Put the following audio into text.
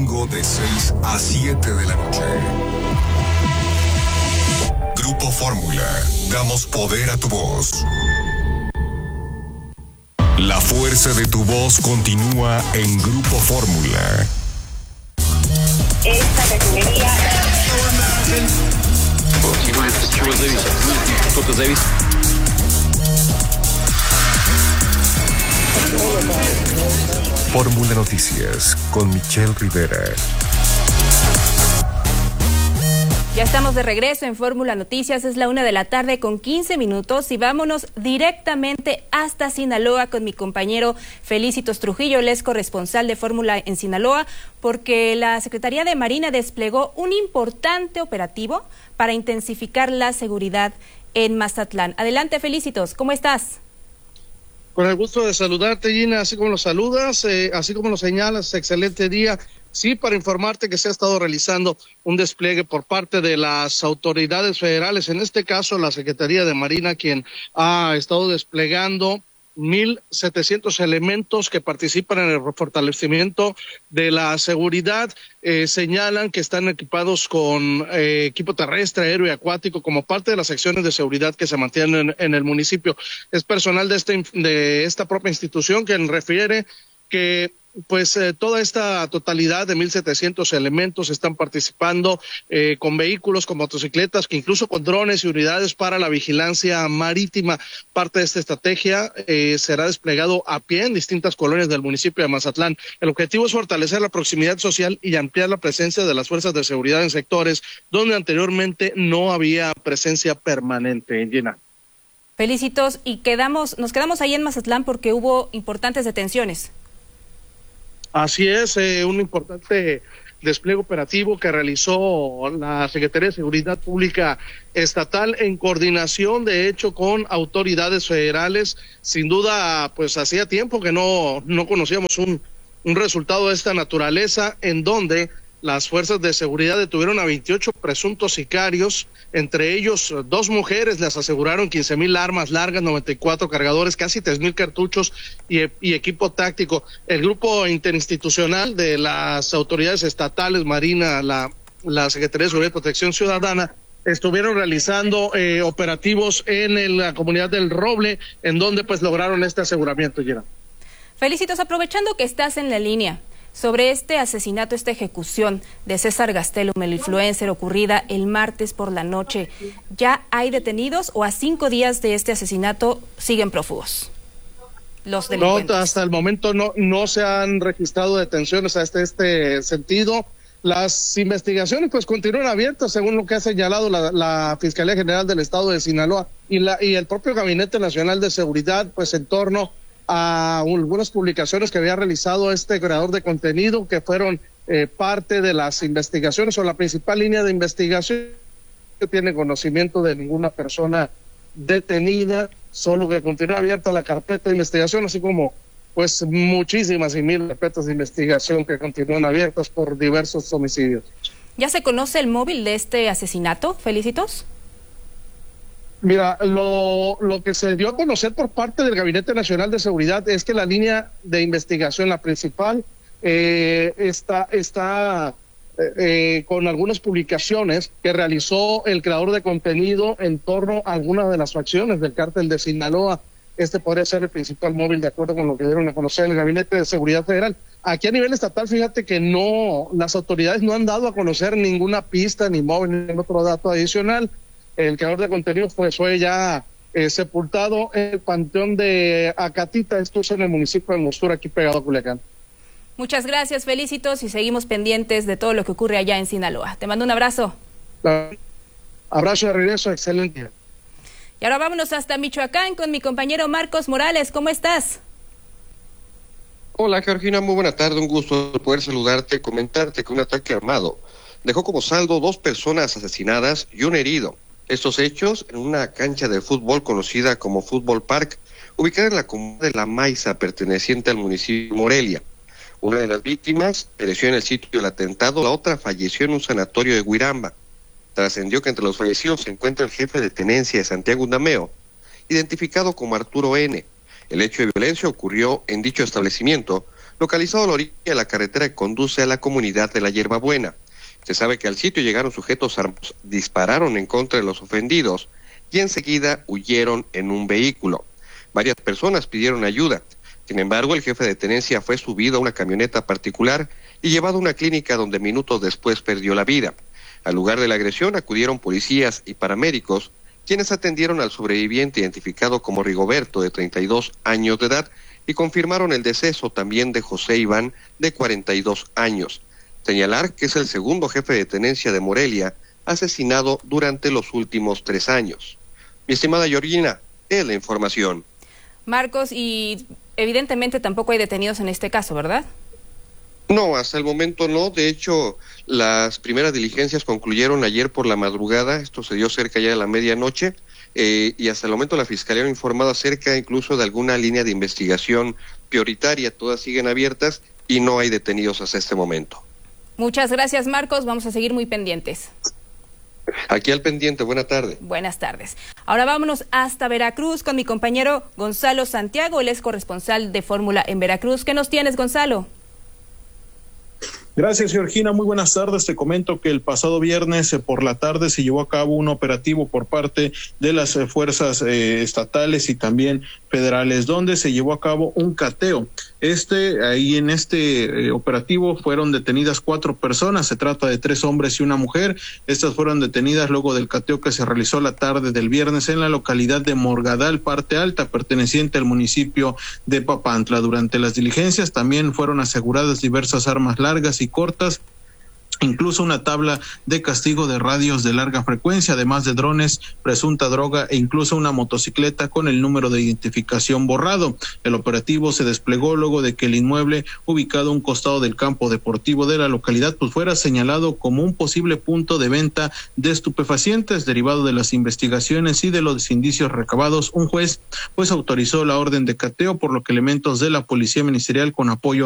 domingo de 6 a 7 de la noche. Grupo Fórmula, damos poder a tu voz. La fuerza de tu voz continúa en Grupo Fórmula. Esta refinería. Fórmula Noticias con Michelle Rivera. Ya estamos de regreso en Fórmula Noticias, es la 1:15 p.m. y vámonos directamente hasta Sinaloa con mi compañero Felicitos Trujillo, él es corresponsal de Fórmula en Sinaloa, porque la Secretaría de Marina desplegó un importante operativo para intensificar la seguridad en Mazatlán. Adelante, Felicitos, ¿cómo estás? Con el gusto de saludarte, Gina, así como lo saludas, así como lo señalas, excelente día. Sí, para informarte que se ha estado realizando un despliegue por parte de las autoridades federales, en este caso la Secretaría de Marina, quien ha estado desplegando 1,700 elementos que participan en el fortalecimiento de la seguridad. Señalan que están equipados con equipo terrestre, aéreo y acuático como parte de las secciones de seguridad que se mantienen en el municipio. Es personal de esta propia institución quien refiere que toda esta totalidad de 1,700 elementos están participando con vehículos, con motocicletas, que incluso con drones y unidades para la vigilancia marítima. Parte de esta estrategia será desplegado a pie en distintas colonias del municipio de Mazatlán. El objetivo es fortalecer la proximidad social y ampliar la presencia de las fuerzas de seguridad en sectores donde anteriormente no había presencia permanente. Gina. Felicitos, y nos quedamos ahí en Mazatlán porque hubo importantes detenciones. Así es, un importante despliegue operativo que realizó la Secretaría de Seguridad Pública Estatal en coordinación, de hecho, con autoridades federales. Sin duda, hacía tiempo que no conocíamos un resultado de esta naturaleza, en donde las fuerzas de seguridad detuvieron a 28 presuntos sicarios, entre ellos 2 mujeres, les aseguraron 15,000 armas largas, 94 cargadores, casi 3,000 cartuchos y equipo táctico. El grupo interinstitucional de las autoridades estatales, Marina, la Secretaría de Seguridad y Protección Ciudadana, estuvieron realizando operativos en la comunidad del Roble, en donde lograron este aseguramiento. Gerard. Felicitos, aprovechando que estás en la línea, sobre este asesinato, esta ejecución de César Gastelum, el influencer, ocurrida el martes por la noche, ¿ya hay detenidos o a 5 días de este asesinato siguen prófugos los delincuentes? No, hasta el momento no se han registrado detenciones hasta este sentido. Las investigaciones continúan abiertas, según lo que ha señalado la Fiscalía General del Estado de Sinaloa y el propio Gabinete Nacional de Seguridad, en torno a algunas publicaciones que había realizado este creador de contenido, que fueron parte de las investigaciones o la principal línea de investigación. No tiene conocimiento de ninguna persona detenida, solo que continúa abierta la carpeta de investigación, así como muchísimas y 1,000 carpetas de investigación que continúan abiertas por diversos homicidios. ¿Ya se conoce el móvil de este asesinato, Felicitos? Mira, lo que se dio a conocer por parte del Gabinete Nacional de Seguridad es que la línea de investigación, la principal, está con algunas publicaciones que realizó el creador de contenido en torno a algunas de las facciones del cártel de Sinaloa. Este podría ser el principal móvil, de acuerdo con lo que dieron a conocer el Gabinete de Seguridad Federal. Aquí a nivel estatal, fíjate que las autoridades no han dado a conocer ninguna pista, ni móvil, ni otro dato adicional. El creador de contenido fue ya sepultado en el panteón de Acatita, esto es en el municipio de Angostura, aquí pegado a Culiacán. Muchas gracias, Felicitos, y seguimos pendientes de todo lo que ocurre allá en Sinaloa. Te mando un abrazo. Abrazo de regreso, excelente. Y ahora vámonos hasta Michoacán con mi compañero Marcos Morales. ¿Cómo estás? Hola, Georgina, muy buena tarde, un gusto poder saludarte, comentarte que un ataque armado dejó como saldo 2 personas asesinadas y un herido. Estos hechos en una cancha de fútbol conocida como Fútbol Park, ubicada en la comunidad de La Maiza, perteneciente al municipio de Morelia. Una de las víctimas pereció en el sitio del atentado, la otra falleció en un sanatorio de Huiramba. Trascendió que entre los fallecidos se encuentra el jefe de tenencia de Santiago Undameo, identificado como Arturo N. El hecho de violencia ocurrió en dicho establecimiento localizado a la orilla de la carretera que conduce a la comunidad de la Hierbabuena. Se sabe que al sitio llegaron sujetos armados, dispararon en contra de los ofendidos y enseguida huyeron en un vehículo. Varias personas pidieron ayuda. Sin embargo, el jefe de tenencia fue subido a una camioneta particular y llevado a una clínica donde minutos después perdió la vida. Al lugar de la agresión acudieron policías y paramédicos, quienes atendieron al sobreviviente identificado como Rigoberto, de 32 años de edad, y confirmaron el deceso también de José Iván, de 42 años. Señalar que es el segundo jefe de tenencia de Morelia asesinado durante los últimos 3 años. Mi estimada Georgina, es la información. Marcos, y evidentemente tampoco hay detenidos en este caso, ¿verdad? No, hasta el momento no. De hecho, las primeras diligencias concluyeron ayer por la madrugada. Esto se dio cerca ya de la medianoche. Y hasta el momento la Fiscalía no ha informado acerca incluso de alguna línea de investigación prioritaria. Todas siguen abiertas y no hay detenidos hasta este momento. Muchas gracias, Marcos. Vamos a seguir muy pendientes. Aquí al pendiente. Buena tarde. Buenas tardes. Ahora vámonos hasta Veracruz con mi compañero Gonzalo Santiago. Él es corresponsal de Fórmula en Veracruz. ¿Qué nos tienes, Gonzalo? Gracias, Georgina. Muy buenas tardes. Te comento que el pasado viernes por la tarde se llevó a cabo un operativo por parte de las fuerzas estatales y también federales, donde se llevó a cabo un cateo. Ahí en este operativo fueron detenidas 4 personas. Se trata de 3 hombres y una mujer. Estas fueron detenidas luego del cateo que se realizó la tarde del viernes en la localidad de Morgadal, Parte Alta, perteneciente al municipio de Papantla. Durante las diligencias también fueron aseguradas diversas armas largas y cortas, incluso una tabla de castigo de radios de larga frecuencia, además de drones, presunta droga e incluso una motocicleta con el número de identificación borrado. El operativo se desplegó luego de que el inmueble, ubicado a un costado del campo deportivo de la localidad, pues fuera señalado como un posible punto de venta de estupefacientes. Derivado de las investigaciones y de los indicios recabados, un juez pues autorizó la orden de cateo, por lo que elementos de la Policía Ministerial, con apoyo